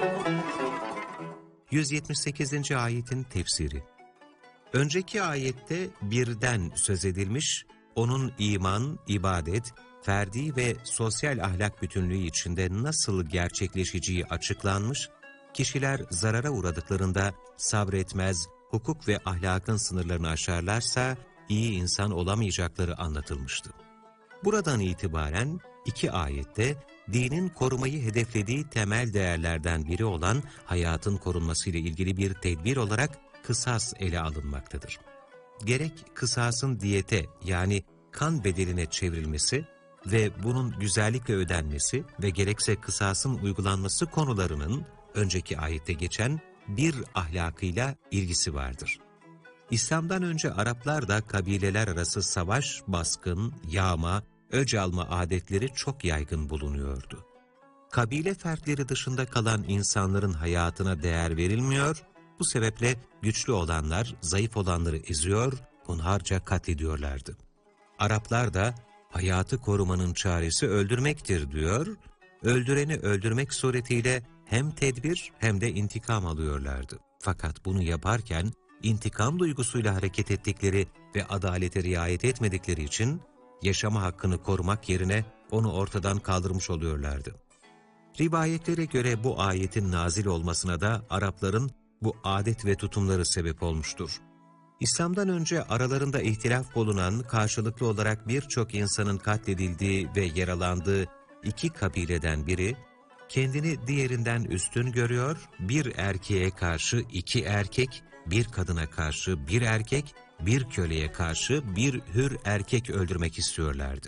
178. ayetin tefsiri. Önceki ayette birden söz edilmiş, onun iman, ibadet, ferdi ve sosyal ahlak bütünlüğü içinde nasıl gerçekleşeceği açıklanmış, kişiler zarara uğradıklarında sabretmez, hukuk ve ahlakın sınırlarını aşarlarsa iyi insan olamayacakları anlatılmıştı. Buradan itibaren iki ayette dinin korumayı hedeflediği temel değerlerden biri olan hayatın korunmasıyla ilgili bir tedbir olarak kısas ele alınmaktadır. Gerek kısasın diyete yani kan bedeline çevrilmesi ve bunun güzellikle ödenmesi ve gerekse kısasın uygulanması konularının önceki ayette geçen bir ahlakıyla ilgisi vardır. İslam'dan önce Araplar da kabileler arası savaş, baskın, yağma, öc alma adetleri çok yaygın bulunuyordu. Kabile fertleri dışında kalan insanların hayatına değer verilmiyor, bu sebeple güçlü olanlar zayıf olanları eziyor, hunharca katlediyorlardı. Araplar da hayatı korumanın çaresi öldürmektir diyor, öldüreni öldürmek suretiyle hem tedbir hem de intikam alıyorlardı. Fakat bunu yaparken intikam duygusuyla hareket ettikleri ve adalete riayet etmedikleri için yaşama hakkını korumak yerine onu ortadan kaldırmış oluyorlardı. Rivayetlere göre bu ayetin nazil olmasına da Arapların bu adet ve tutumları sebep olmuştur. İslam'dan önce aralarında ihtilaf bulunan, karşılıklı olarak birçok insanın katledildiği ve yaralandığı iki kabileden biri, kendini diğerinden üstün görüyor, bir erkeğe karşı iki erkek, bir kadına karşı bir erkek, bir köleye karşı bir hür erkek öldürmek istiyorlardı.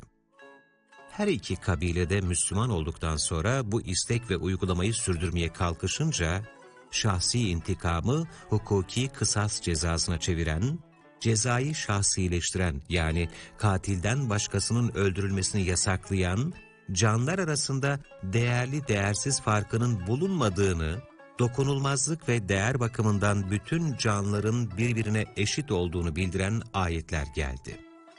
Her iki kabilede Müslüman olduktan sonra bu istek ve uygulamayı sürdürmeye kalkışınca, şahsi intikamı hukuki kısas cezasına çeviren, cezayı şahsileştiren yani katilden başkasının öldürülmesini yasaklayan, canlar arasında değerli değersiz farkının bulunmadığını, dokunulmazlık ve değer bakımından bütün canlıların birbirine eşit olduğunu bildiren ayetler geldi.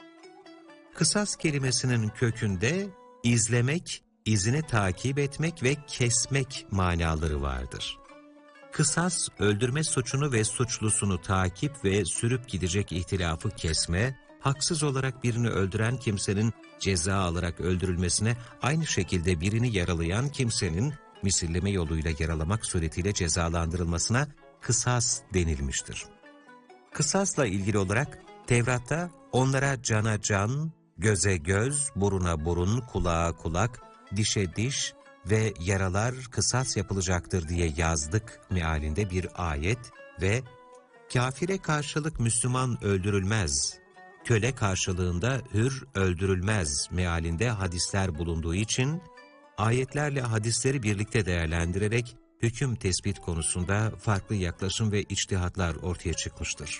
Kısas kelimesinin kökünde izlemek, izini takip etmek ve kesmek manaları vardır. Kısas, öldürme suçunu ve suçlusunu takip ve sürüp gidecek ihtilafı kesme, haksız olarak birini öldüren kimsenin ceza alarak öldürülmesine, aynı şekilde birini yaralayan kimsenin misilleme yoluyla yaralamak suretiyle cezalandırılmasına kısas denilmiştir. Kısasla ilgili olarak Tevrat'ta onlara cana can, göze göz, buruna burun, kulağa kulak, dişe diş ve yaralar kısas yapılacaktır diye yazdık mealinde bir ayet ve kafire karşılık Müslüman öldürülmez, köle karşılığında hür öldürülmez mealinde hadisler bulunduğu için ayetlerle hadisleri birlikte değerlendirerek hüküm tespit konusunda farklı yaklaşım ve içtihatlar ortaya çıkmıştır.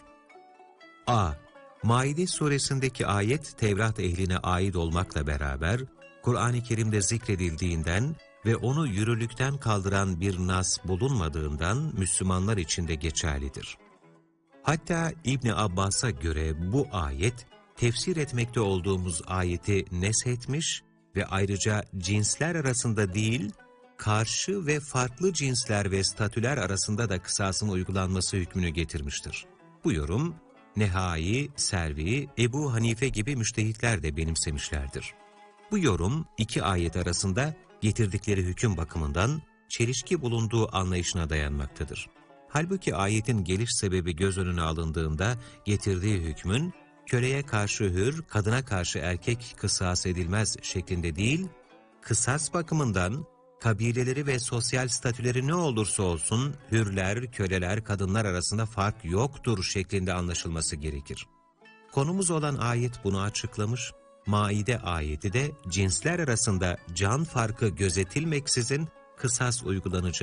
A. Maide suresindeki ayet Tevrat ehline ait olmakla beraber Kur'an-ı Kerim'de zikredildiğinden ve onu yürürlükten kaldıran bir nas bulunmadığından Müslümanlar için de geçerlidir. Hatta İbni Abbas'a göre bu ayet tefsir etmekte olduğumuz ayeti neshetmiş ve ayrıca cinsler arasında değil, karşı ve farklı cinsler ve statüler arasında da kısasın uygulanması hükmünü getirmiştir. Bu yorum, Nehai, Servi, Ebu Hanife gibi müştehitler de benimsemişlerdir. Bu yorum, iki ayet arasında getirdikleri hüküm bakımından çelişki bulunduğu anlayışına dayanmaktadır. Halbuki ayetin geliş sebebi göz önüne alındığında getirdiği hükmün, köleye karşı hür, kadına karşı erkek kısas edilmez şeklinde değil, kısas bakımından kabileleri ve sosyal statüleri ne olursa olsun hürler, köleler, kadınlar arasında fark yoktur şeklinde anlaşılması gerekir. Konumuz olan ayet bunu açıklamış, Maide ayeti de cinsler arasında can farkı gözetilmeksizin kısas uygulanacak